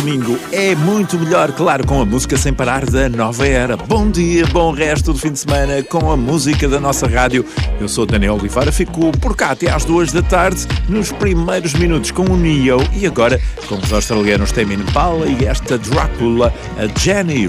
Domingo é muito melhor, claro, com a música sem parar da Nova Era. Bom dia, bom resto do fim de semana com a música da nossa rádio. Eu sou Daniel Oliveira, fico por cá até às 2 da tarde, nos primeiros minutos com o Neo e agora com os australianos Tame Impala e esta Drácula, a Jenny